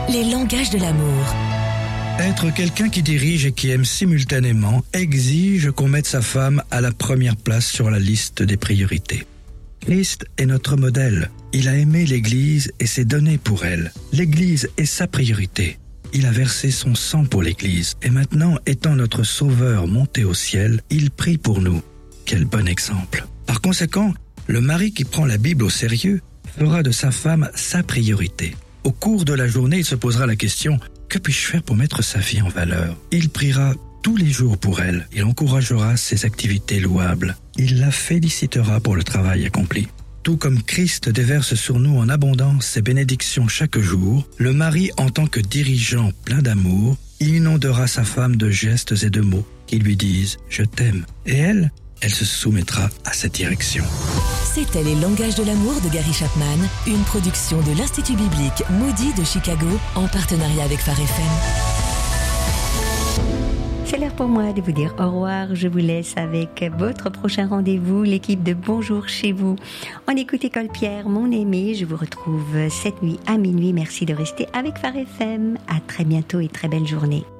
Les langages de l'amour. Être quelqu'un qui dirige et qui aime simultanément exige qu'on mette sa femme à la première place sur la liste des priorités. Christ est notre modèle. Il a aimé l'Église et s'est donné pour elle. L'Église est sa priorité. Il a versé son sang pour l'Église. Et maintenant, étant notre Sauveur monté au ciel, il prie pour nous. Quel bon exemple. Par conséquent, le mari qui prend la Bible au sérieux fera de sa femme sa priorité. Au cours de la journée, il se posera la question « Que puis-je faire pour mettre sa vie en valeur ?» Il priera tous les jours pour elle. Il encouragera ses activités louables. Il la félicitera pour le travail accompli. Tout comme Christ déverse sur nous en abondance ses bénédictions chaque jour, le mari, en tant que dirigeant plein d'amour, inondera sa femme de gestes et de mots qui lui disent « Je t'aime ». Et elle se soumettra à cette direction. C'était Les langages de l'amour de Gary Chapman, une production de l'Institut biblique Moody de Chicago en partenariat avec Phare FM. C'est l'heure pour moi de vous dire au revoir. Je vous laisse avec votre prochain rendez-vous, l'équipe de Bonjour chez vous. On écoute École Pierre, mon aimé. Je vous retrouve cette nuit à minuit. Merci de rester avec Phare FM. À très bientôt et très belle journée.